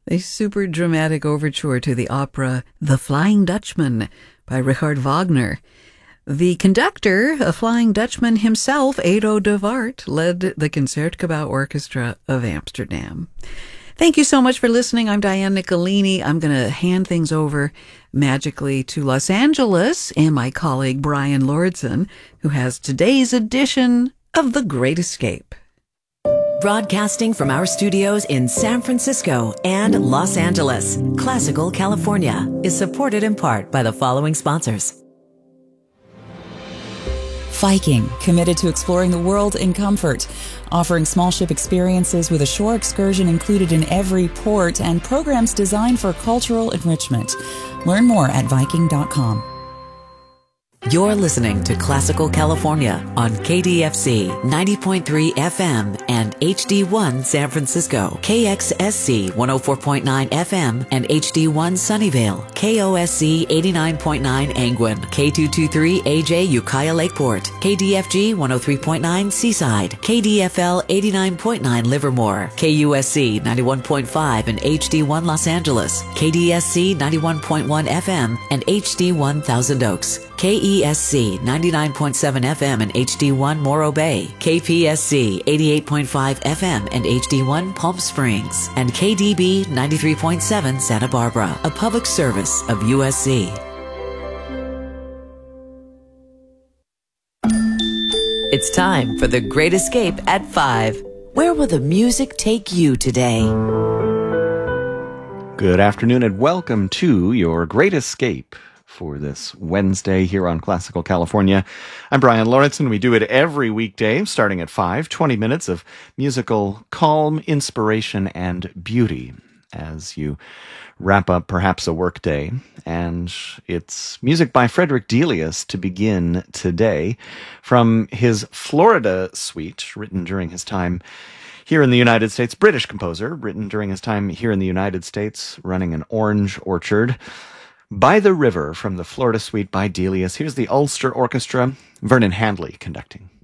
A super dramatic overture to the opera The Flying Dutchman by Richard Wagner. The conductor, a Flying Dutchman himself, Edo de Waart, led the Concertgebouw Orchestra of Amsterdam. Thank you so much for listening. I'm Diane Nicolini. I'm going to hand things over magically to Los Angeles and my colleague Brian Lordson, who has today's edition of The Great Escape. Broadcasting from our studios in San Francisco and Los Angeles, Classical California is supported in part by the following sponsors. Viking, committed to exploring the world in comfort, offering small ship experiences with a shore excursion included in every port and programs designed for cultural enrichment. Learn more at Viking.com. You're listening to Classical California on KDFC 90.3 FM and HD1 San Francisco, KXSC 104.9 FM and HD1 Sunnyvale, KOSC 89.9 Angwin, K223 AJ Ukiah Lakeport, KDFG 103.9 Seaside, KDFL 89.9 Livermore, KUSC 91.5 and HD1 Los Angeles, KDSC 91.1 FM and HD1 Thousand Oaks, KESC 99.7 FM and HD1 Morro Bay, KPSC 88.5 FM and HD1 Palm Springs, and KDB 93.7 Santa Barbara, a public service of USC. It's time for The Great Escape at 5. Where will the music take you today? Good afternoon and welcome to your Great Escape for this Wednesday here on Classical California. I'm Brian Lawrenson. We do it every weekday starting at 5, 20 minutes of musical calm, inspiration, and beauty as you wrap up perhaps a work day. And it's music by Frederick Delius to begin today from his Florida suite, written during his time here in the United States, British composer, written during his time here in the United States, running an orange orchard. By the River from the Florida Suite by Delius. Here's the Ulster Orchestra, Vernon Handley conducting.